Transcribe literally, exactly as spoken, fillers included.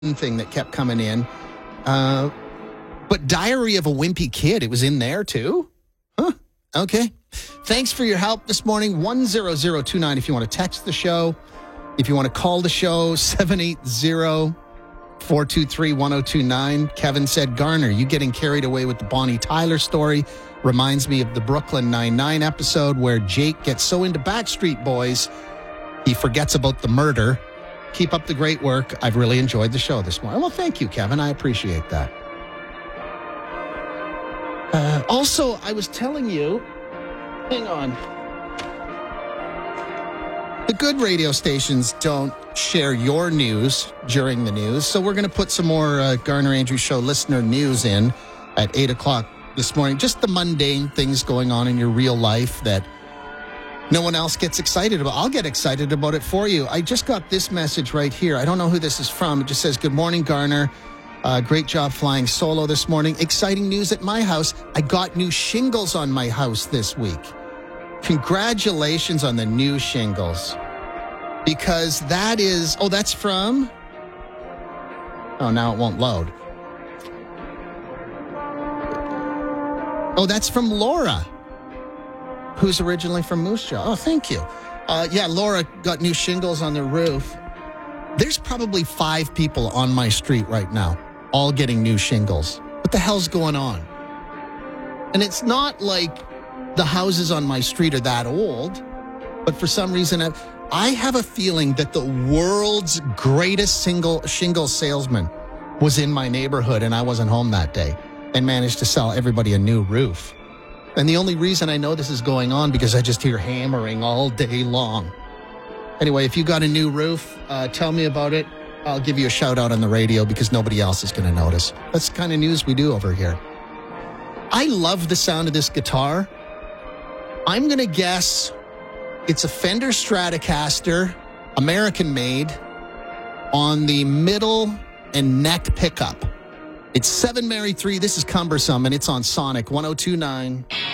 thing that kept coming in. Uh, but Diary of a Wimpy Kid, it was in there too? Huh. Okay. Thanks for your help this morning. one zero zero two nine if you want to text the show. If you want to call the show, seven eight zero, four two three, one zero two nine. Kevin said, Garner, you getting carried away with the Bonnie Tyler story reminds me of the Brooklyn Nine-Nine episode where Jake gets so into Backstreet Boys, he forgets about the murder. Keep up the great work. I've really enjoyed the show this morning. Well, thank you, Kevin. I appreciate that. Uh, also, I was telling you, hang on. The good radio stations don't share your news during the news, so we're going to put some more uh, Garner Andrews Show listener news in at eight o'clock this morning. Just the mundane things going on in your real life that no one else gets excited about. I'll get excited about it for you. I just got this message right here. I don't know who this is from. It just says, good morning, Garner. Uh, great job flying solo this morning. Exciting news at my house. I got new shingles on my house this week. Congratulations on the new shingles. Because that is... Oh, that's from... Oh, now it won't load. Oh, that's from Laura, who's originally from Moose Jaw. Oh, thank you. Uh, yeah, Laura got new shingles on the roof. There's probably five people on my street right now, all getting new shingles. What the hell's going on? And it's not like the houses on my street are that old, but for some reason, I, I have a feeling that the world's greatest single shingle salesman was in my neighborhood and I wasn't home that day and managed to sell everybody a new roof. And the only reason I know this is going on because I just hear hammering all day long. Anyway, if you got a new roof, uh, tell me about it. I'll give you a shout out on the radio because nobody else is going to notice. That's the kind of news we do over here. I love the sound of this guitar. I'm going to guess it's a Fender Stratocaster, American made, on the middle and neck pickup. It's seven Mary three. This is Cumbersome, and it's on Sonic one oh two nine.